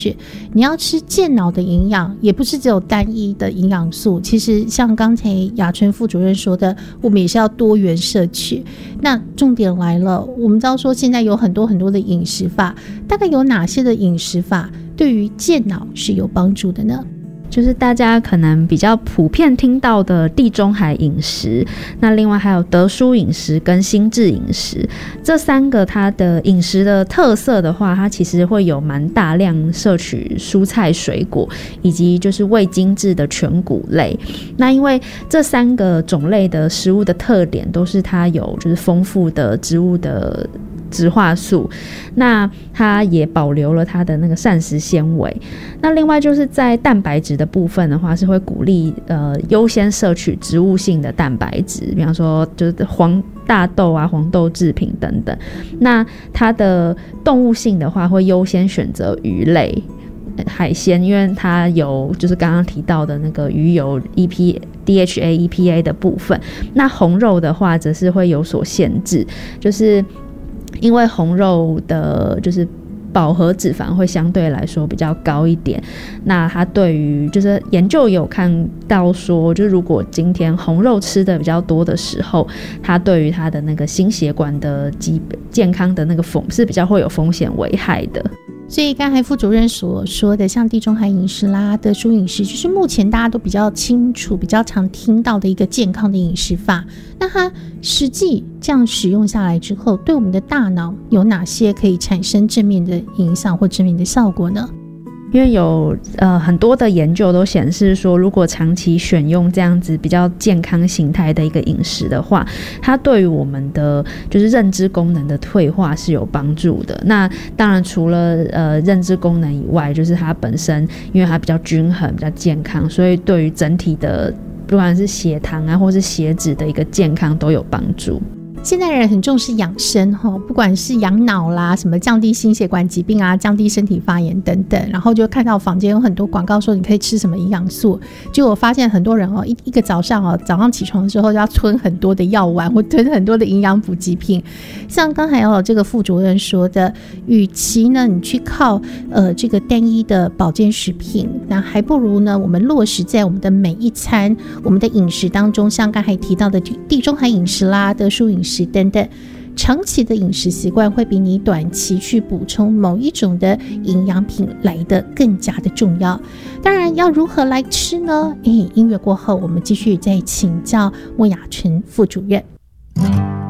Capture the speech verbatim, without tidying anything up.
你要吃健脑的营养，也不是只有单一的营养素，其实像刚才雅纯副主任说的，我们也是要多元摄取。那重点来了，我们知道说现在有很多很多的饮食法，大概有哪些的饮食法对于健脑是有帮助的呢？ 就是大家可能比较普遍听到的地中海饮食，那另外还有德蔬饮食跟新制饮食，这三个它的饮食的特色的话，它其实会有蛮大量摄取蔬菜水果以及就是未精制的全谷类。那因为这三个种类的食物的特点都是它有就是丰富的植物的植化素，那它也保留了它的那个膳食纤维。那另外就是在蛋白质的部分的话，是会鼓励呃优先摄取植物性的蛋白质，比方说就是黄大豆啊、黄豆制品等等。那它的动物性的话，会优先选择鱼类、海鲜，因为它有就是刚刚提到的那个鱼油 E P D H A E P A 的部分。那红肉的话，则是会有所限制，就是因为红肉的就是饱和脂肪会相对来说比较高一点，那它对于就是研究有看到说，就如果今天红肉吃的比较多的时候，它对于它的那个心血管的疾健康的那个风是比较会有风险危害的。 所以刚才副主任所说的像地中海饮食啦、德蔬饮食，就是目前大家都比较清楚比较常听到的一个健康的饮食法。那它实际这样使用下来之后，对我们的大脑有哪些可以产生正面的影响或正面的效果呢？ 因为有呃很多的研究都显示说，如果长期选用这样子比较健康形态的一个饮食的话，它对于我们的就是认知功能的退化是有帮助的。那当然除了呃认知功能以外，就是它本身因为它比较均衡、比较健康，所以对于整体的不管是血糖啊或是血脂的一个健康都有帮助。 现代人很重视养生，不管是养脑啦，什么降低心血管疾病啊，降低身体发炎等等，然后就看到坊间有很多广告说你可以吃什么营养素，就我发现很多人哦，一一个早上哦，早上起床之后就要吞很多的药丸或吞很多的营养补给品。像刚才有这个副主任说的，与其呢你去靠呃这个单一的保健食品，那还不如呢我们落实在我们的每一餐我们的饮食当中，像刚才提到的地中海饮食啦、德蔬饮食等等，长期的饮食习惯会比你短期去补充某一种的营养品来得更加的重要。当然要如何来吃呢？诶，音乐过后我们继续再请教莫雅纯副主任。